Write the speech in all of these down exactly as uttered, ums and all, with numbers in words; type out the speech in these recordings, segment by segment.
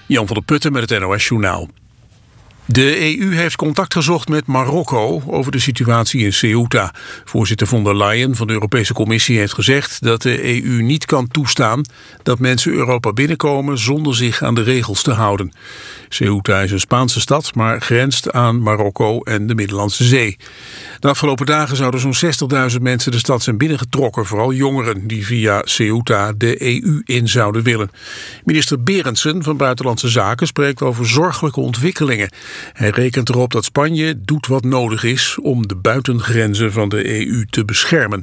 Jan van der Putten met het N O S-journaal. De E U heeft contact gezocht met Marokko over de situatie in Ceuta. Voorzitter von der Leyen van de Europese Commissie heeft gezegd dat de E U niet kan toestaan dat mensen Europa binnenkomen zonder zich aan de regels te houden. Ceuta is een Spaanse stad, maar grenst aan Marokko en de Middellandse Zee. De afgelopen dagen zouden zo'n zestigduizend mensen de stad zijn binnengetrokken, vooral jongeren die via Ceuta de E U in zouden willen. Minister Berendsen van Buitenlandse Zaken spreekt over zorgelijke ontwikkelingen. Hij rekent erop dat Spanje doet wat nodig is om de buitengrenzen van de E U te beschermen.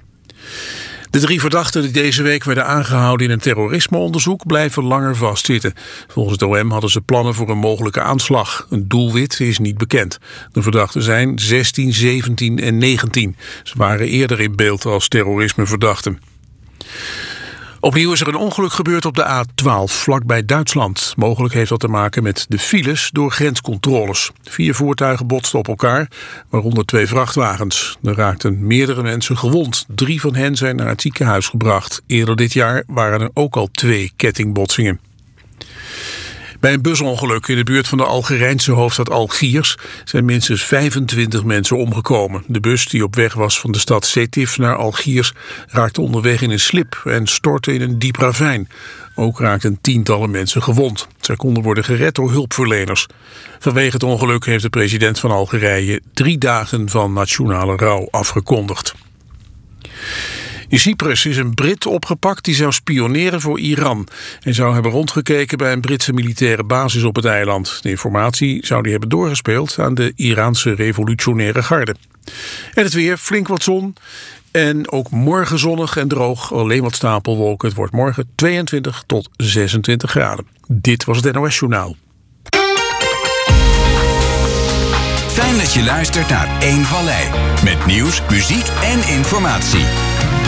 De drie verdachten die deze week werden aangehouden in een terrorismeonderzoek blijven langer vastzitten. Volgens het O M hadden ze plannen voor een mogelijke aanslag. Een doelwit is niet bekend. De verdachten zijn zestien, zeventien en negentien. Ze waren eerder in beeld als terrorismeverdachten. Opnieuw is er een ongeluk gebeurd op de A twaalf, vlakbij Duitsland. Mogelijk heeft dat te maken met de files door grenscontroles. Vier voertuigen botsten op elkaar, waaronder twee vrachtwagens. Er raakten meerdere mensen gewond. Drie van hen zijn naar het ziekenhuis gebracht. Eerder dit jaar waren er ook al twee kettingbotsingen. Bij een busongeluk in de buurt van de Algerijnse hoofdstad Algiers zijn minstens vijfentwintig mensen omgekomen. De bus die op weg was van de stad Sétif naar Algiers raakte onderweg in een slip en stortte in een diep ravijn. Ook raakten tientallen mensen gewond. Zij konden worden gered door hulpverleners. Vanwege het ongeluk heeft de president van Algerije drie dagen van nationale rouw afgekondigd. In Cyprus is een Brit opgepakt die zou spioneren voor Iran. Hij zou hebben rondgekeken bij een Britse militaire basis op het eiland. De informatie zou hij hebben doorgespeeld aan de Iraanse revolutionaire garde. En het weer, flink wat zon. En ook morgen zonnig en droog, alleen wat stapelwolken. Het wordt morgen tweeëntwintig tot zesentwintig graden. Dit was het N O S-journaal. Fijn dat je luistert naar Eén Vallei. Met nieuws, muziek en informatie.